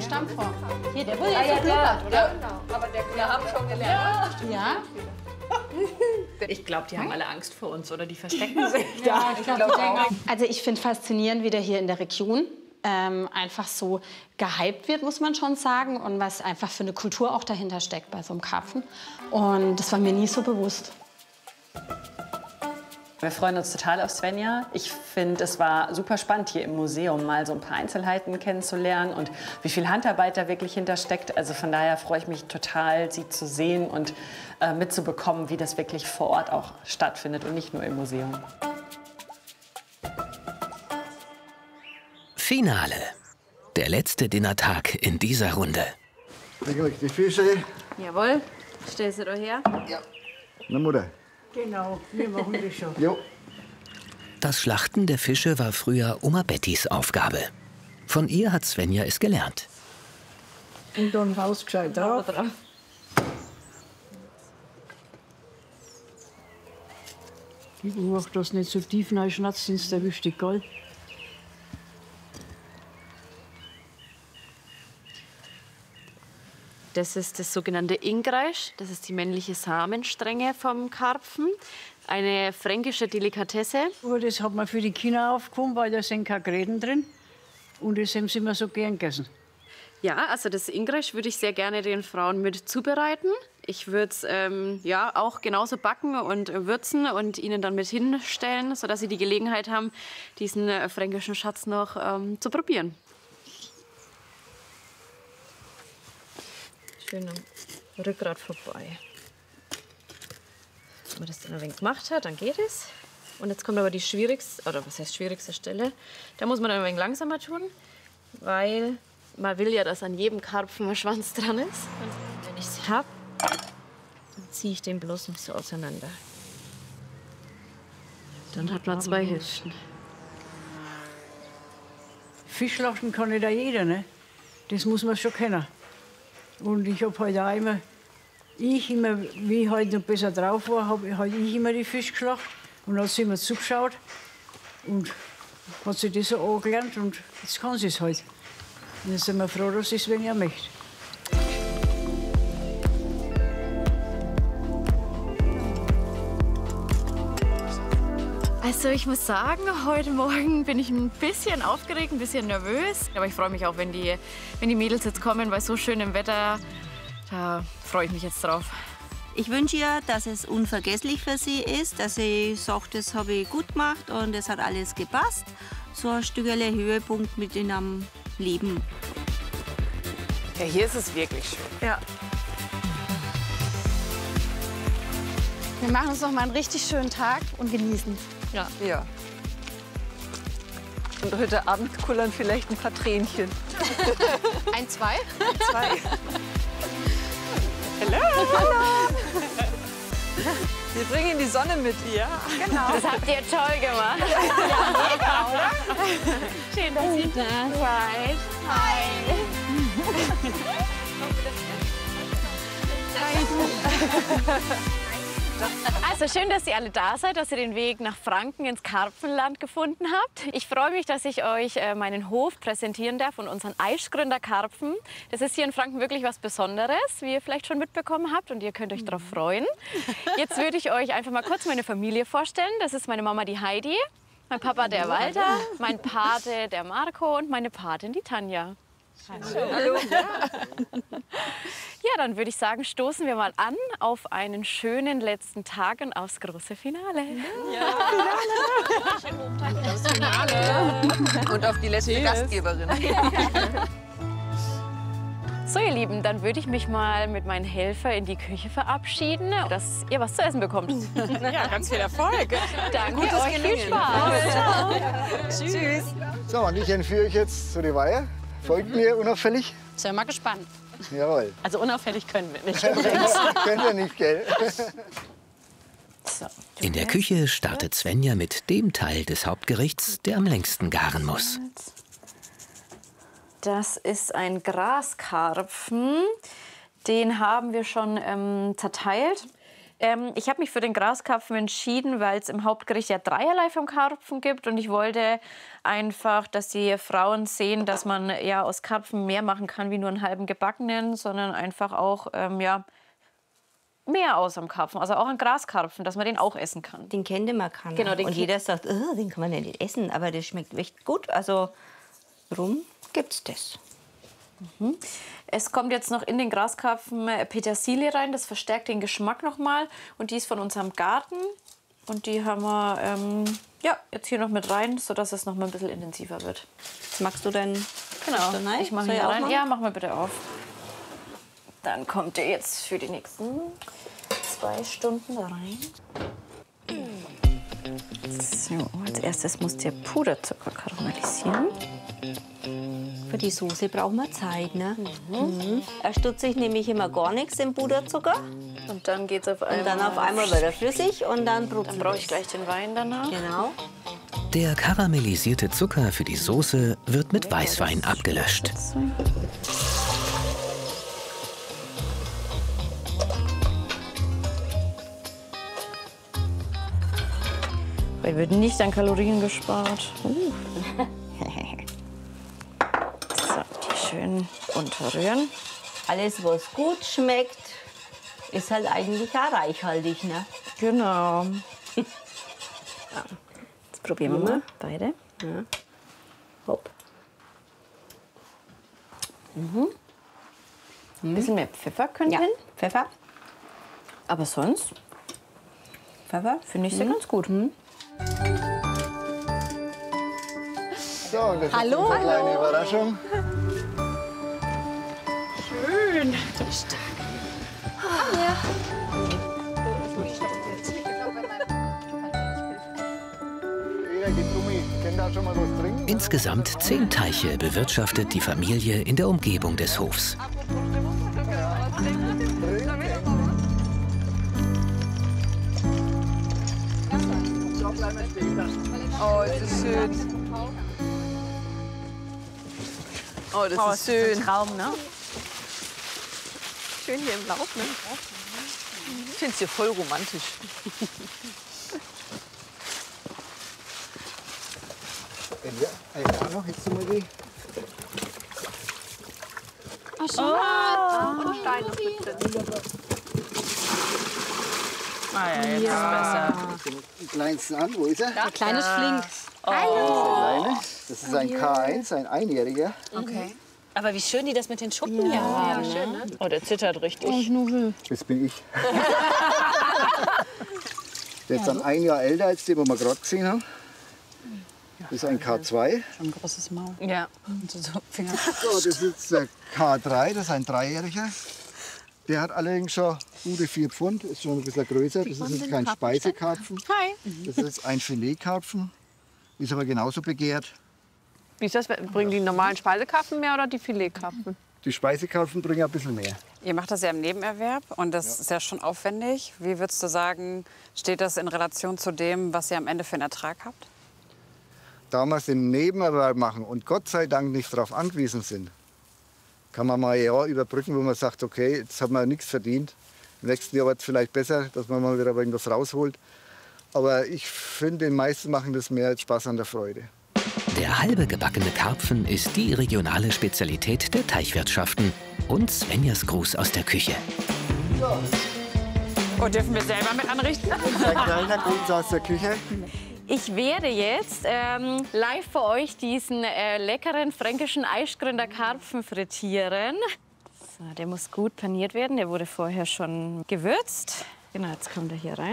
Stammform. Hier, der wurde jetzt geblubbert, oder? Genau. Aber wir haben schon gelernt. Ja. Ich glaube, die haben alle Angst vor uns oder die verstecken sich. Ja, ich glaube auch. Also ich finde faszinierend, wie der hier in der Region einfach so gehypt wird, muss man schon sagen. Und was einfach für eine Kultur auch dahinter steckt bei so einem Karpfen. Und das war mir nie so bewusst. Wir freuen uns total auf Svenja. Ich finde, es war super spannend, hier im Museum mal so ein paar Einzelheiten kennenzulernen und wie viel Handarbeit da wirklich hintersteckt. Also von daher freue ich mich total, sie zu sehen und mitzubekommen, wie das wirklich vor Ort auch stattfindet und nicht nur im Museum. Finale. Der letzte Dinnertag in dieser Runde. Die Fische. Jawohl. Stell sie doch her. Ja. Na, Mutter. Genau, wir machen das schon. Jo. Das Schlachten der Fische war früher Oma Bettys Aufgabe. Von ihr hat Svenja es gelernt. Und dann haust gescheit drauf. Ich beobachte, dass nicht so tief reinschnatzt, sonst erwischt die Gold. Das ist das sogenannte Ingreisch. Das ist die männliche Samenstrenge vom Karpfen. Eine fränkische Delikatesse. Das hat man für die Kinder aufgehoben, weil da sind keine Gräten drin. Und das haben sie immer so gern gegessen. Ja, also das Ingreisch würde ich sehr gerne den Frauen mit zubereiten. Ich würde es ja, auch genauso backen und würzen und ihnen dann mit hinstellen, sodass sie die Gelegenheit haben, diesen fränkischen Schatz noch zu probieren. Schön am Rückgrat vorbei. Wenn man das dann ein wenig gemacht hat, dann geht es. Und jetzt kommt aber die schwierigste, oder was heißt schwierigste Stelle. Da muss man dann ein wenig langsamer tun, weil man will ja, dass an jedem Karpfen ein Schwanz dran ist. Und wenn ich es habe, dann ziehe ich den bloß noch so auseinander. Dann hat man zwei Hälften. Fischschlachten kann nicht jeder, ne? Das muss man schon kennen. Und ich habe halt auch immer, wie ich halt noch besser drauf war, habe halt ich immer die Fische geschlachtet. Und dann hat sie immer zugeschaut und hat sich das so angelernt und jetzt kann sie es halt. Und jetzt sind wir froh, dass sie es, wenn ihr möchte. Also ich muss sagen, heute Morgen bin ich ein bisschen aufgeregt, ein bisschen nervös. Aber ich freue mich auch, wenn die Mädels jetzt kommen, bei so schönem Wetter. Da freue ich mich jetzt drauf. Ich wünsche ihr, dass es unvergesslich für sie ist, dass sie sagt, das habe ich gut gemacht und es hat alles gepasst. So ein Stückchen Höhepunkt mit in einem Leben. Ja, hier ist es wirklich schön. Ja. Wir machen uns noch mal einen richtig schönen Tag und genießen. Ja. Ja. Und heute Abend kullern vielleicht ein paar Tränchen. Ein, zwei? Zwei. Hallo! Wir bringen die Sonne mit, ja? Genau. Das habt ihr toll gemacht. Ja, mega, oder? Schön, dass ihr da seid. Hi. Also schön, dass ihr alle da seid, dass ihr den Weg nach Franken ins Karpfenland gefunden habt. Ich freue mich, dass ich euch meinen Hof präsentieren darf und unseren Aischgründer Karpfen. Das ist hier in Franken wirklich was Besonderes, wie ihr vielleicht schon mitbekommen habt, und ihr könnt euch darauf freuen. Jetzt würde ich euch einfach mal kurz meine Familie vorstellen. Das ist meine Mama, die Heidi, mein Papa, der Walter, mein Pate, der Marco, und meine Patin, die Tanja. Hallo. Ja, dann würde ich sagen, stoßen wir mal an auf einen schönen letzten Tag und aufs große Finale. Und auf die letzte Gastgeberin. So, ihr Lieben, dann würde ich mich mal mit meinen Helfern in die Küche verabschieden, dass ihr was zu essen bekommt. Ja, ganz viel Erfolg. Danke euch, viel Spaß. Tschüss. So, und ich entführe euch jetzt zu der Weihe. Folgt mir unauffällig? Sind wir mal gespannt. Jawohl. Also unauffällig können wir nicht. Könnt ihr nicht, gell? So, In der Küche startet Svenja mit dem Teil des Hauptgerichts, der am längsten garen muss. Das ist ein Graskarpfen. Den haben wir schon zerteilt. Ich habe mich für den Graskarpfen entschieden, weil es im Hauptgericht ja dreierlei vom Karpfen gibt. Und ich wollte einfach, dass die Frauen sehen, dass man ja aus Karpfen mehr machen kann wie nur einen halben gebackenen, sondern einfach auch ja, mehr aus am Karpfen. Also auch einen Graskarpfen, dass man den auch essen kann. Den kennt man keiner. Genau, den und jeder sagt, den kann man ja nicht essen, aber das schmeckt echt gut. Also warum gibt's das? Es kommt jetzt noch in den Graskarpfen Petersilie rein, das verstärkt den Geschmack nochmal. Und die ist von unserem Garten. Und die haben wir ja, jetzt hier noch mit rein, sodass es noch mal ein bisschen intensiver wird. Jetzt magst du dann Genau, ich mache hier rein. Ja, mach mal bitte auf. Dann kommt der jetzt für die nächsten 2 Stunden da rein. So, als erstes muss der Puderzucker karamellisieren. Für die Soße braucht man Zeit, ne? Er stutzt sich nämlich immer gar nichts im Puderzucker. Und dann geht's auf einmal. Und dann auf einmal wird er flüssig und dann Dann brauche ich gleich den Wein danach. Genau. Der karamellisierte Zucker für die Soße wird mit Weißwein abgelöscht. Weil wird nicht an Kalorien gespart. So, die schön unterrühren. Alles, was gut schmeckt, ist halt eigentlich auch reichhaltig, ne? Genau. Jetzt probieren wir mal beide. Ja. Hopp. Ein bisschen mehr Pfeffer könnte Ja, hin. Pfeffer. Aber sonst Pfeffer. finde ich sie ganz gut. So, und das ist eine kleine Überraschung. Schön. Jeder geht um mich. Kennt da schon mal was trinken? Insgesamt 10 Teiche bewirtschaftet die Familie in der Umgebung des Hofs. Oh, das ist schön. Oh, das ist schön. Traum, ne? Schön hier im Lauf, ne? Ich finde es hier voll romantisch. Ja, noch, jetzt mal die. Ah ja, jetzt ist besser. Den kleinsten an, wo ist er? Ein kleines Flink. Kleine. Das ist ein K1, ein Einjähriger. Okay. Aber wie schön die das mit den Schuppen hier haben. Ja, schön, ne? Oh, der zittert richtig. Das bin ich. Der ist dann ein Jahr älter als den, den wir gerade gesehen haben. Das ist ein K2. Ein großes Maul. Ja. So Finger. So, das ist der K3, das ist ein Dreijähriger. Der hat allerdings schon gute 4 Pfund, ist schon ein bisschen größer. Das ist jetzt kein Speisekarpfen. Hi. Das ist ein Filetkarpfen. Ist aber genauso begehrt. Wie ist das? Bringen die normalen Speisekarpfen mehr oder die Filetkarpfen? Die Speisekarpfen bringen ein bisschen mehr. Ihr macht das ja im Nebenerwerb und das ist ja schon aufwendig. Wie würdest du sagen, steht das in Relation zu dem, was ihr am Ende für einen Ertrag habt? Da wir es im Nebenerwerb machen und Gott sei Dank nicht darauf angewiesen sind, kann man mal ein Jahr überbrücken, wo man sagt, okay, jetzt hat man nichts verdient. Im nächsten Jahr wird es vielleicht besser, dass man mal wieder irgendwas rausholt. Aber ich finde, die meisten machen das mehr als Spaß an der Freude. Der halbe gebackene Karpfen ist die regionale Spezialität der Teichwirtschaften und Svenjas Gruß aus der Küche. Oh, dürfen wir selber mit anrichten? Ein kleiner Gruß aus der Küche. Ich werde jetzt live für euch diesen leckeren fränkischen Aischgründer Karpfen frittieren. So, der muss gut paniert werden. Der wurde vorher schon gewürzt. Genau, jetzt kommt er hier rein.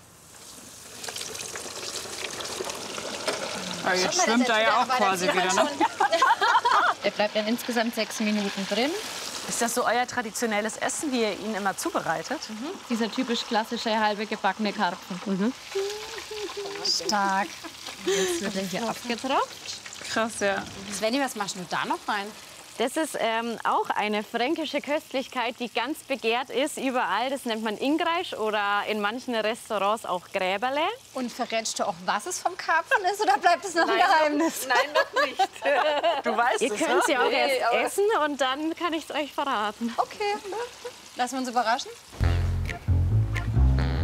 Ja, jetzt schwimmt er ja auch quasi wieder, ne? Der bleibt dann insgesamt 6 Minuten drin. Ist das so euer traditionelles Essen, wie ihr ihn immer zubereitet? Dieser typisch klassische halbe gebackene Karpfen. Stark. Jetzt wird er hier abgetropft. Krass, ja. Svenny, was machst du da noch rein? Das ist auch eine fränkische Köstlichkeit, die ganz begehrt ist überall. Das nennt man Ingreisch oder in manchen Restaurants auch Gräberle. Und verrätst du auch, was es vom Karpfen ist, oder bleibt es noch ein Geheimnis? Nein, noch nicht. Du weißt Ihr es, könnt sie ne? auch Nee, erst aber- essen und dann kann ich es euch verraten. Okay, lassen wir uns überraschen.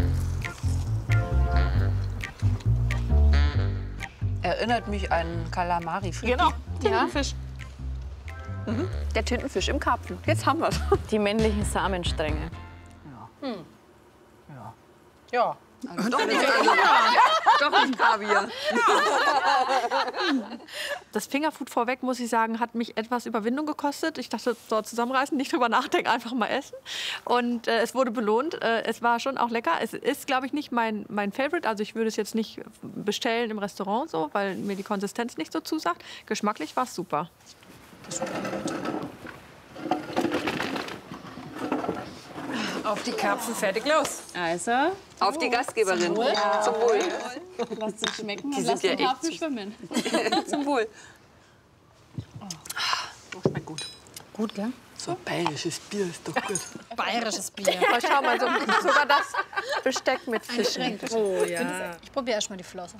Erinnert mich an Kalamari. Genau, Ja. Tintenfisch. Der Tintenfisch im Karpfen. Jetzt haben wir es. Die männlichen Samenstränge. Ja. Doch nicht Kaviar. Das Fingerfood vorweg, muss ich sagen, hat mich etwas Überwindung gekostet. Ich dachte, so zusammenreißen, nicht drüber nachdenken, einfach mal essen. Und es wurde belohnt. Es war schon auch lecker. Es ist, glaube ich, nicht mein Favorite. Also ich würde es jetzt nicht bestellen im Restaurant, so, weil mir die Konsistenz nicht so zusagt. Geschmacklich war es super. Auf die Karpfen, fertig, los. Also, Auf die Gastgeberin. Zum Wohl. Lasst es schmecken Die und sind lasst ja den echt Karpfen süß. schwimmen. Zum Wohl. schmeckt gut. Gut, gell? So bayerisches Bier ist doch gut. Bayerisches Bier. Aber schau mal, sogar das Besteck mit Fischen. Oh ja. Ich probiere erst mal die Flosse.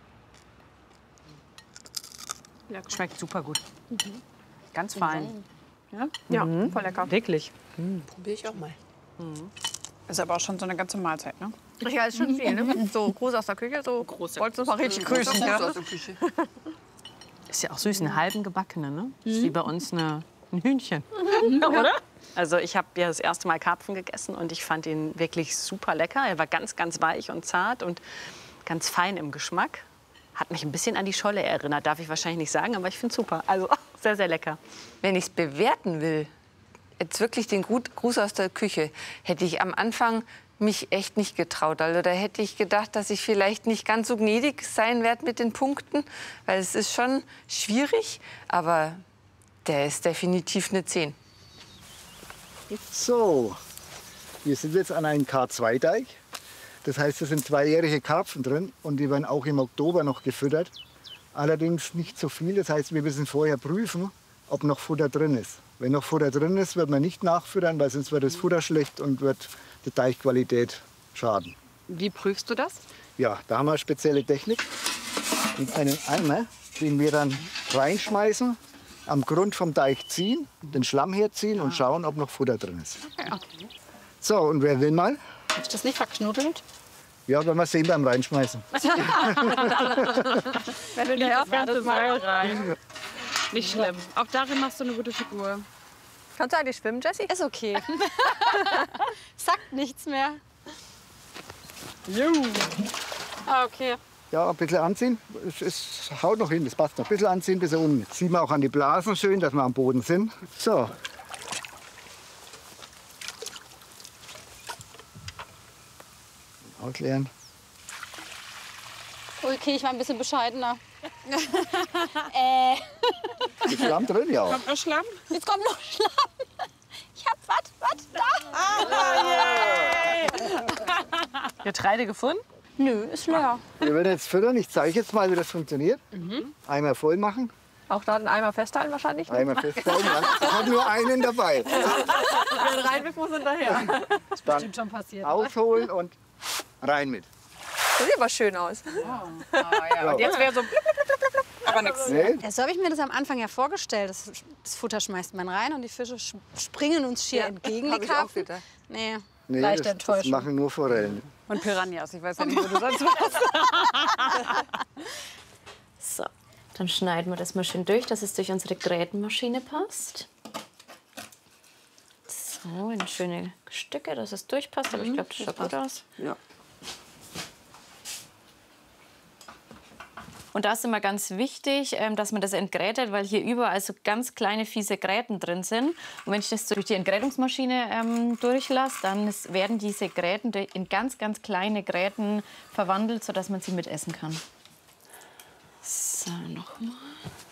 Schmeckt super gut. Ganz fein. Ja, voll lecker. Wirklich. Probiere ich auch mal. Ist aber auch schon so eine ganze Mahlzeit, ne? Ja, ist schon viel, ne? So groß aus der Küche, so wolltest du mal richtig grüßen. Ja? Aus der Küche. Ist ja auch süß, einen halben gebackene, ne? Ist wie bei uns ein Hühnchen. Oder? Also ich habe ja das erste Mal Karpfen gegessen und ich fand ihn wirklich super lecker. Er war ganz, ganz weich und zart und ganz fein im Geschmack. Hat mich ein bisschen an die Scholle erinnert, darf ich wahrscheinlich nicht sagen, aber ich finde es super. Also sehr, sehr lecker. Wenn ich es bewerten will, jetzt wirklich den Gruß aus der Küche, hätte ich am Anfang mich echt nicht getraut. Also da hätte ich gedacht, dass ich vielleicht nicht ganz so gnädig sein werde mit den Punkten, weil es ist schon schwierig, aber der ist definitiv eine 10. So, wir sind jetzt an einem K2-Teig. Das heißt, es sind 2-jährige Karpfen drin und die werden auch im Oktober noch gefüttert. Allerdings nicht so viel. Das heißt, wir müssen vorher prüfen, ob noch Futter drin ist. Wenn noch Futter drin ist, wird man nicht nachfüttern, weil sonst wird das Futter schlecht und wird die Teichqualität schaden. Wie prüfst du das? Ja, da haben wir eine spezielle Technik. Mit einem Eimer, den wir dann reinschmeißen, am Grund vom Teich ziehen, den Schlamm herziehen und schauen, ob noch Futter drin ist. Okay. So, und wer will mal? Ist das nicht verknuddelt? Ja, wenn wir sehen beim Reinschmeißen. Wenn du dir das ganze Mal rein. Nicht schlimm. Auch darin machst du eine gute Figur. Kannst du eigentlich schwimmen, Jessie? Ist okay. Sagt nichts mehr. Ah, okay. Ja, ein bisschen anziehen. Es haut noch hin, das passt noch. Ein bisschen anziehen, bis unten. Jetzt ziehen wir auch an die Blasen schön, dass wir am Boden sind. So. Ausleeren. Okay, ich war ein bisschen bescheidener. Ist Schlamm drin, ja. Kommt noch Schlamm? Jetzt kommt noch Schlamm. Ich hab was da. Getreide gefunden? Nö, ist leer. Wir werden jetzt füttern. Ich zeige jetzt mal, wie das funktioniert. Eimer voll machen. Auch da einen Eimer festhalten wahrscheinlich? Ne? Eimer festhalten. Ich habe nur einen dabei. Wer rein will, muss hinterher. Dann Schon passiert. ausholen und rein mit. Das sieht aber schön aus. Und jetzt wäre so aber nichts. Nee, Ja, so habe ich mir das am Anfang ja vorgestellt. Das Futter schmeißt man rein und die Fische springen uns schier entgegen, die Karpfen. Nee, leichte das Enttäuschung. machen nur Forellen. Und Piranhas. Ich weiß ja nicht, wo du sonst warst. So, dann schneiden wir das mal schön durch, dass es durch unsere Grätenmaschine passt. So, in schöne Stücke, dass es durchpasst. Aber ich glaube, das schaut gut aus. Ja. Und da ist immer ganz wichtig, dass man das entgrätet, weil hier überall so ganz kleine, fiese Gräten drin sind. Und wenn ich das durch die Entgrätungsmaschine durchlasse, dann werden diese Gräten in ganz, ganz kleine Gräten verwandelt, sodass man sie mitessen kann. So, nochmal.